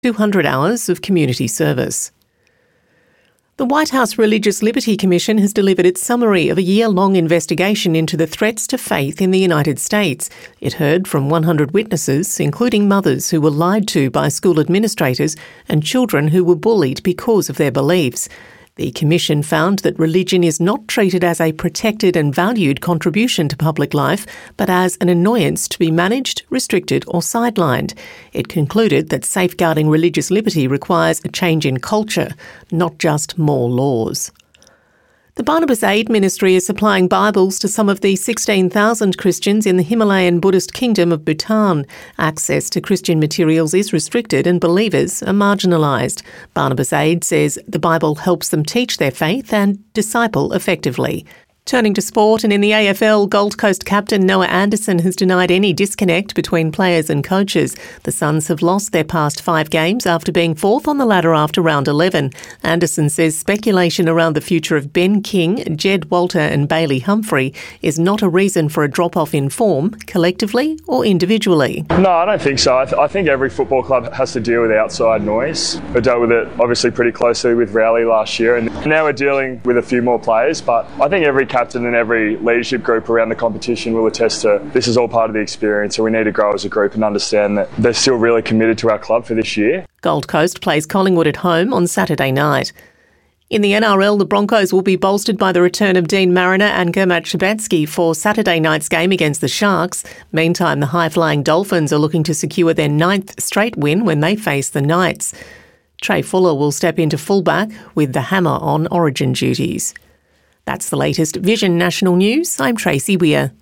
200 hours of community service. The White House Religious Liberty Commission has delivered its summary of a year-long investigation into the threats to faith in the United States. It heard from 100 witnesses, including mothers who were lied to by school administrators and children who were bullied because of their beliefs. The Commission found that religion is not treated as a protected and valued contribution to public life, but as an annoyance to be managed, restricted or sidelined. It concluded that safeguarding religious liberty requires a change in culture, not just more laws. The Barnabas Aid Ministry is supplying Bibles to some of the 16,000 Christians in the Himalayan Buddhist kingdom of Bhutan. Access to Christian materials is restricted and believers are marginalised. Barnabas Aid says the Bible helps them teach their faith and disciple effectively. Turning to sport, and in the AFL, Gold Coast captain Noah Anderson has denied any disconnect between players and coaches. The Suns have lost their past 5 games after being 4th on the ladder after round 11. Anderson says speculation around the future of Ben King, Jed Walter and Bailey Humphrey is not a reason for a drop-off in form, collectively or individually. No, I don't think so. I think every football club has to deal with outside noise. We dealt with it obviously pretty closely with Rowley last year, and now we're dealing with a few more players, but I think every captain and every leadership group around the competition will attest to this is all part of the experience, so we need to grow as a group and understand that they're still really committed to our club for this year. Gold Coast plays Collingwood at home on Saturday night. In the NRL, the Broncos will be bolstered by the return of Dean Mariner and Gurmat Shabatsky for Saturday night's game against the Sharks. Meantime, the high-flying Dolphins are looking to secure their 9th straight win when they face the Knights. Trey Fuller will step into fullback with the hammer on Origin duties. That's the latest Vision National News. I'm Tracy Weir.